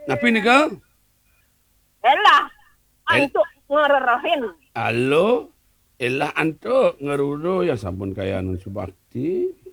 Napi nika? Elah, El antuk ngererehin. Halo, elah antuk ngerudo ya sampun kaya nun subakti.